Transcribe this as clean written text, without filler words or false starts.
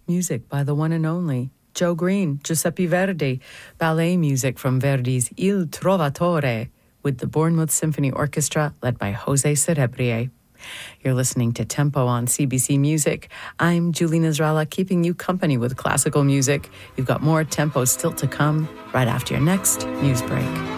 music by the one and only Joe Green, Giuseppe Verdi, ballet music from Verdi's Il Trovatore with the Bournemouth Symphony Orchestra led by Jose Cerebrie. You're listening to Tempo on CBC Music. I'm Julie Nasrallah, keeping you company with classical music. You've got more Tempo still to come right after your next news break.